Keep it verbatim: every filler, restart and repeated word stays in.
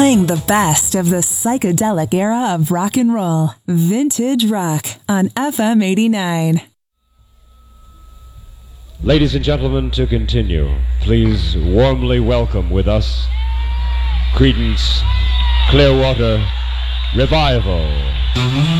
Playing the best of the psychedelic era of rock and roll. Vintage Rock on F M eighty-nine. Ladies and gentlemen, to continue, please warmly welcome with us Creedence Clearwater Revival.